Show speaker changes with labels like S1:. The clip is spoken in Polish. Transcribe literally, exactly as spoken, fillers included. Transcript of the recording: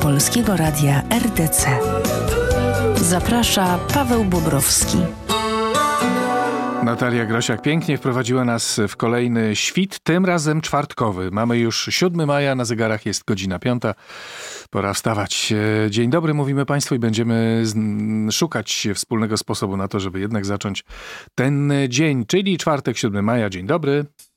S1: Polskiego Radia R D C. Zaprasza Paweł Bobrowski.
S2: Natalia Grosiak pięknie wprowadziła nas w kolejny świt, tym razem czwartkowy. Mamy już siódmego maja, na zegarach jest godzina piąta. Pora wstawać. Dzień dobry, mówimy Państwu i będziemy szukać wspólnego sposobu na to, żeby jednak zacząć ten dzień, czyli czwartek, siódmego maja. Dzień dobry.